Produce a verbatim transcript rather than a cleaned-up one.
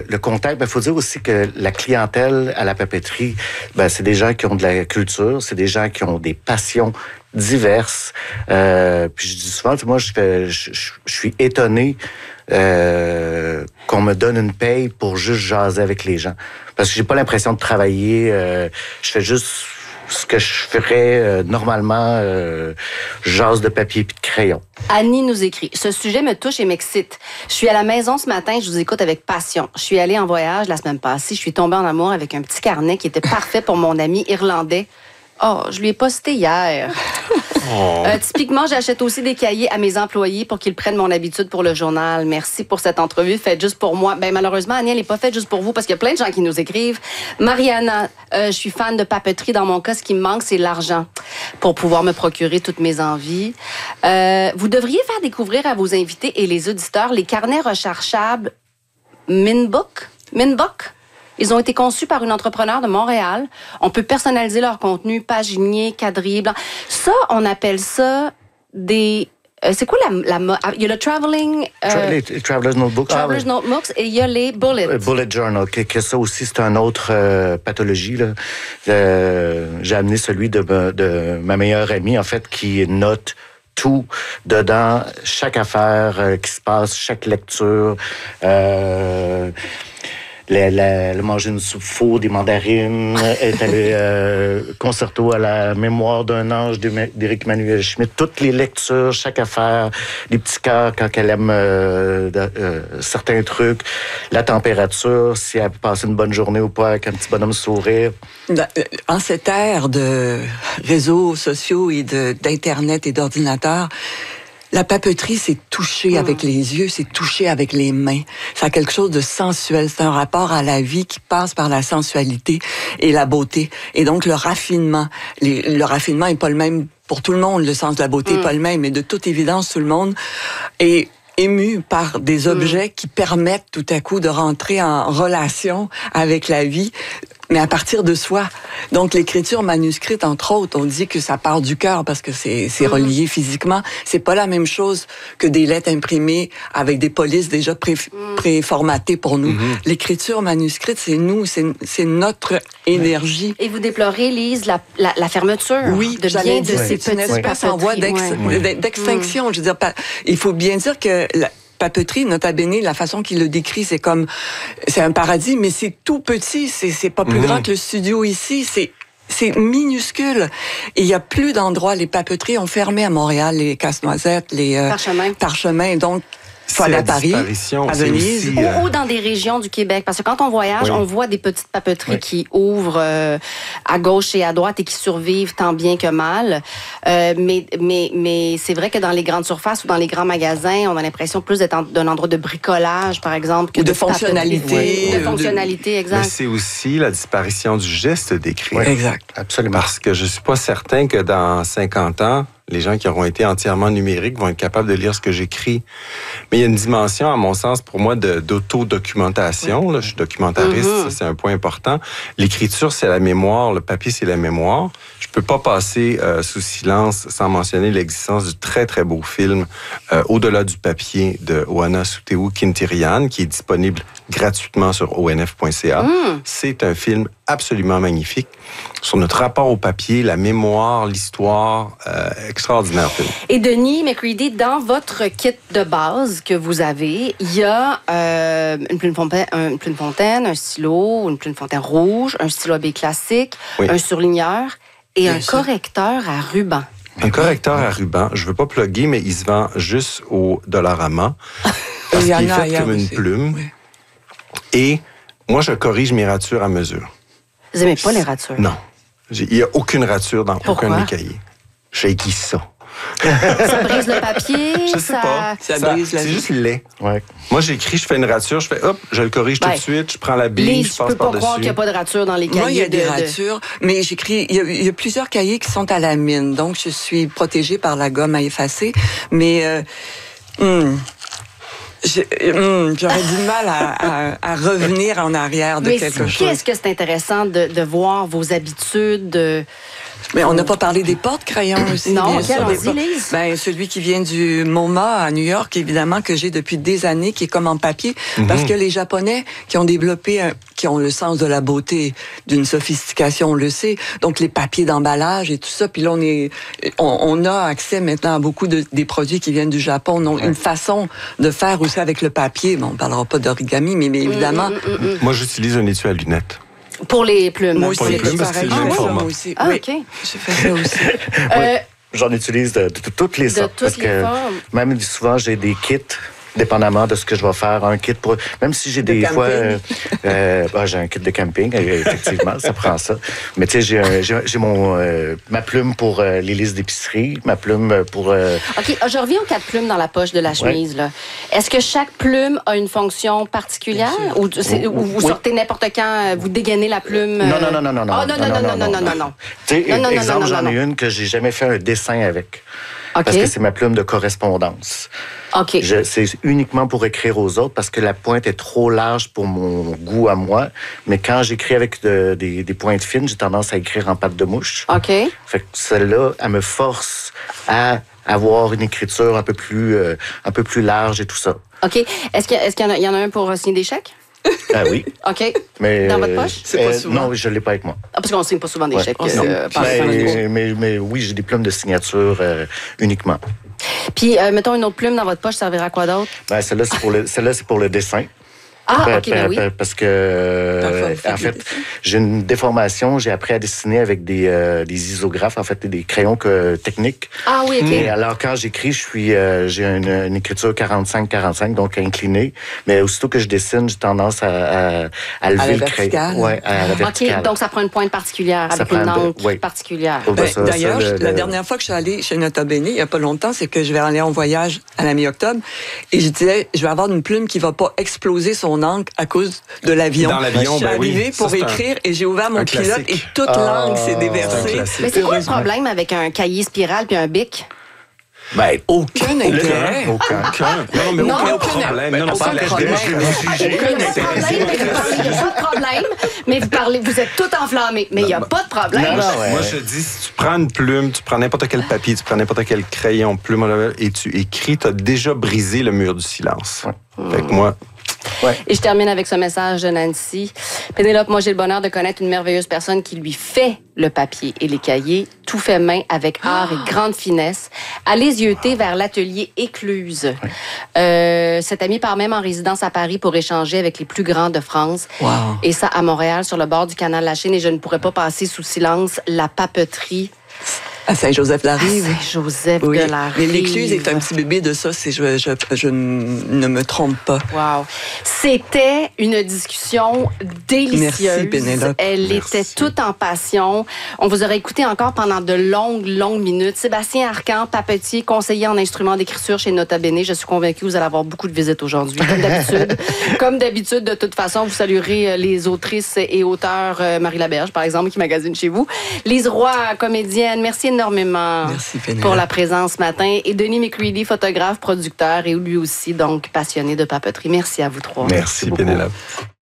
le contact, il faut dire aussi que la clientèle à la papeterie, ben, c'est des gens qui ont de la culture, c'est des gens qui ont des passions diverses. Euh, puis je dis souvent, moi, je, fais, je, je, je suis étonné euh, qu'on me donne une paye pour juste jaser avec les gens. Parce que j'ai pas l'impression de travailler. Euh, je fais juste ce que je ferais euh, normalement, euh, jase de papier puis de crayon. Annie nous écrit, ce sujet me touche et m'excite. Je suis à la maison ce matin, je vous écoute avec passion. Je suis allée en voyage la semaine passée, je suis tombée en amour avec un petit carnet qui était parfait pour mon ami irlandais. Oh, je lui ai posté hier. Oh. Euh, typiquement, j'achète aussi des cahiers à mes employés pour qu'ils prennent mon habitude pour le journal. Merci pour cette entrevue, faite juste pour moi. Ben malheureusement, Annie, elle n'est pas faite juste pour vous parce qu'il y a plein de gens qui nous écrivent. Mariana, euh, je suis fan de papeterie. Dans mon cas, ce qui me manque, c'est l'argent pour pouvoir me procurer toutes mes envies. Euh, vous devriez faire découvrir à vos invités et les auditeurs les carnets rechargeables Minbook. Minbook. Ils ont été conçus par une entrepreneur de Montréal. On peut personnaliser leur contenu, paginier, quadrille, blanc. Ça, on appelle ça des... Euh, c'est quoi la... la il y a le traveling... Euh, les Traveler's Notebook. Traveler's ah, oui. Notebooks et il y a les Bullet. Bullet Journal, que, que ça aussi, c'est une autre euh, pathologie. Là. Euh, j'ai amené celui de, de ma meilleure amie, en fait, qui note tout dedans, chaque affaire euh, qui se passe, chaque lecture... Euh, Elle a mangé une soupe faux, des mandarines, est allée euh, concerto à la mémoire d'un ange d'Éric Emmanuel Schmitt. Toutes les lectures, chaque affaire, les petits cœurs quand elle aime euh, euh, certains trucs, la température, si elle passe une bonne journée ou pas avec un petit bonhomme sourire. En cette ère de réseaux sociaux et de, d'Internet et d'ordinateurs, la papeterie, c'est toucher mmh. avec les yeux, c'est toucher avec les mains. Ça a quelque chose de sensuel. C'est un rapport à la vie qui passe par la sensualité et la beauté. Et donc, le raffinement. Les, le raffinement est pas le même pour tout le monde. Le sens de la beauté mmh. est pas le même. Mais de toute évidence, tout le monde est ému par des objets mmh. qui permettent tout à coup de rentrer en relation avec la vie, mais à partir de soi. Donc, l'écriture manuscrite, entre autres, on dit que ça part du cœur parce que c'est, c'est mmh. relié physiquement. C'est pas la même chose que des lettres imprimées avec des polices déjà pré, mmh. préformatées pour nous. Mmh. L'écriture manuscrite, c'est nous, c'est, c'est notre énergie. Et vous déplorez, Lise, la, la, la fermeture oui, de bien de dire, ces c'est une espèce en voie d'ex, ouais. d'extinction. Mmh. Je veux dire, il faut bien dire que la papeterie, nota bene, la façon qu'il le décrit, c'est comme, c'est un paradis, mais c'est tout petit, c'est, c'est pas plus mmh. grand que le studio ici, c'est, c'est minuscule. Et il y a plus d'endroits, les papeteries ont fermé à Montréal, les Casse-Noisettes, les euh, Parchemins. Parchemins, donc, faut aller à Paris, à Venise. Aussi, euh... ou, ou dans des régions du Québec. Parce que quand on voyage, oui. on voit des petites papeteries oui. qui ouvrent euh, à gauche et à droite et qui survivent tant bien que mal. Euh, mais, mais, mais c'est vrai que dans les grandes surfaces ou dans les grands magasins, on a l'impression plus d'être en, d'un endroit de bricolage, par exemple, que ou de, de fonctionnalité. Oui. De fonctionnalité, exact. Mais c'est aussi la disparition du geste d'écrire. Oui. Exact. Absolument. Parce que je suis pas certain que dans cinquante ans, les gens qui auront été entièrement numériques vont être capables de lire ce que j'écris. Mais il y a une dimension, à mon sens, pour moi, de, d'autodocumentation. Oui. Là, je suis documentariste, mm-hmm. ça, c'est un point important. L'écriture, c'est la mémoire. Le papier, c'est la mémoire. Je peux pas passer euh, sous silence sans mentionner l'existence du très, très beau film euh, Au-delà du papier de Oana Sutewu Kintirian, qui est disponible gratuitement sur o n f point c a. Mm. C'est un film absolument magnifique sur notre rapport au papier, la mémoire, l'histoire, euh, extraordinaire film. Et Denis McCready, dans votre kit de base que vous avez, il y a euh, une plume fontaine, une plume fontaine, un stylo, une plume fontaine rouge, un stylo A B classique, oui. un surligneur et Bien un sûr. correcteur à ruban. Un correcteur à ruban, je veux pas plugger, mais il se vend juste au Dollarama parce qu'il est fait comme une plume. Oui. Et moi, je corrige mes ratures à mesure. Vous n'aimez pas les ratures? Non. Il n'y a aucune rature dans Pourquoi? aucun de mes cahiers. J'ai acquis ça. Ça brise le papier? Je sais ça... pas. Ça, ça brise la C'est vie. juste laid. Ouais. Moi, j'écris, je fais une rature, je fais hop, je le corrige ben, tout de suite, je prends la bille, Lise, je passe par-dessus. Je peux pas croire qu'il n'y a pas de rature dans les cahiers. Moi, il y a des de, ratures, mais j'écris... Il y, a, il y a plusieurs cahiers qui sont à la mine, donc je suis protégée par la gomme à effacer, mais... Euh, hmm, J'ai, hum, j'aurais du mal à, à, à revenir en arrière de Mais quelque chose. Mais qu'est-ce que c'est intéressant de, de voir vos habitudes, de, Mais on n'a pas parlé des porte-crayons aussi. Non, bien sûr, allons-y, des porte- Lise. Ben, celui qui vient du MoMA à New York, évidemment, que j'ai depuis des années, qui est comme en papier, mm-hmm. parce que les Japonais qui ont développé, un, qui ont le sens de la beauté, d'une sophistication, on le sait, donc les papiers d'emballage et tout ça, puis là, on est, on, on a accès maintenant à beaucoup de, des produits qui viennent du Japon, donc ouais. une façon de faire aussi avec le papier. Bon, on parlera pas d'origami, mais, mais évidemment... Mm, mm, mm, mm. Moi, j'utilise un étui à lunettes. Pour les plumes. Moi aussi, pour les plumes, c'est parce que pareil. c'est le même Ah, format. moi aussi. Ah, oui. OK. J'ai fait ça aussi. Euh, J'en utilise de, de, de toutes les de sortes. toutes parce les que formes. même souvent, j'ai des kits, dépendamment de ce que je vais faire. Un kit pour. Même si j'ai De des camping. fois. Euh, euh, bah, j'ai un kit de camping, effectivement, ça prend ça. Mais tu sais, j'ai, un- j'ai, j'ai mon, euh, ma plume pour euh, les listes d'épicerie, ma plume pour. Euh, OK, je reviens aux quatre plumes dans la poche de la chemise. Là. Est-ce que chaque plume a une fonction particulière? Ou, c'est- ou vous Oui. sortez n'importe quand, vous dégainez la plume? Non, non, non, non, non, non. Ah, non, non, non, non, non, non, non, non. Tu sais, Non, non, non, exemple, non, non, j'en non, ai une que j'ai jamais fait un dessin avec. OK. Parce que c'est ma plume de correspondance. OK. Je- c'est uniquement pour écrire aux autres parce que la pointe est trop large pour mon goût à moi. Mais quand j'écris avec de- des, des pointes fines, j'ai tendance à écrire en patte de mouche. OK. Fait que celle-là, elle me force à avoir une écriture un peu plus, euh, un peu plus large et tout ça. OK. Est-ce qu'il y, a- est-ce qu'il y en a, il y en a un pour euh, signer des chèques? Ah oui. OK. Mais, Dans votre euh, poche? C'est pas souvent. Non, je ne l'ai pas avec moi. Ah, parce qu'on ne signe pas souvent des Ouais. chèques. Non. euh, par- par- mais, mais, mais oui, j'ai des plumes de signature euh, uniquement. Puis, euh, mettons une autre plume dans votre poche, ça servira à quoi d'autre? Ben, celle-là, c'est pour le, celle-là, c'est pour le dessin. Ah, Pa- OK, pa- ben oui. pa- Parce que, euh, Parfois, vous faites en des fait, dessins. j'ai une déformation. J'ai appris à dessiner avec des, euh, des isographes, en fait, des crayons que, techniques. Ah oui, OK. Et alors, quand j'écris, je suis, euh, j'ai une, une écriture quarante-cinq quarante-cinq, donc inclinée. Mais aussitôt que je dessine, j'ai tendance à, à, à lever la le crayon. verticale. Ouais, à la verticale. OK, donc ça prend une pointe particulière, Ça avec prend une de- encre oui. particulière. Oh, ben, Ben, ça, D'ailleurs, ça, le- la le- dernière fois que je suis allée chez Nota Bene, il n'y a pas longtemps, c'est que je vais aller en voyage à la mi-octobre. Et je disais, je vais avoir une plume qui ne va pas exploser son encre à cause de l'avion. Dans l'avion, je suis ben oui. arrivée Ça, pour c'est un- écrire et j'ai ouvert mon un pilote classique. et toute Ah, l'encre s'est c'est un déversée. classique. Mais c'est quoi le Heureusement. problème avec un cahier spirale puis un bic? Ben, Aucun intérêt. aucun. Aucun. Non, mais Non, aucun aucun- problème. Non, non, aucun c'est la- problème. Je vais vous juger. Il n'y a pas de problème, mais vous parlez- il y a pas de problème, mais vous parlez, vous êtes tout enflammé, mais il n'y a pas de problème. Non, non, ouais. Moi, je te dis, si tu prends une plume, tu prends n'importe quel papier, tu prends n'importe quel crayon, plume, et tu écris, tu as déjà brisé le mur du silence. Fait que moi, Et je termine avec ce message de Nancy. Pénélope, moi, j'ai le bonheur de connaître une merveilleuse personne qui lui fait le papier et les cahiers, tout fait main avec art et grande finesse. Allez zioter vers l'atelier Écluse. Euh, cet ami part même en résidence à Paris pour échanger avec les plus grands de France. Wow. Et ça, à Montréal, sur le bord du canal La Chine. Et je ne pourrais pas passer sous silence la papeterie À Saint-Joseph-la-Rive. à Saint-Joseph Oui. de la Mais Rive. l'écluse est un petit bébé de ça, si je, je, je ne me trompe pas. Wow. C'était une discussion délicieuse. Merci, Pénélope. Elle Merci. était toute en passion. On vous aurait écouté encore pendant de longues, longues minutes. Sébastien Arcan, papetier, conseiller en instruments d'écriture chez Nota Bene. Je suis convaincue que vous allez avoir beaucoup de visites aujourd'hui, comme d'habitude. Comme d'habitude, de toute façon, vous saluerez les autrices et auteurs, euh, Marie Laberge, par exemple, qui magasine chez vous. Lise Roy, comédienne, merci énormément Merci, Pénélope. pour la présence ce matin. Et Denis McCready, photographe, producteur et lui aussi, donc, passionné de papeterie. Merci à vous trois. Merci beaucoup. Pénélope.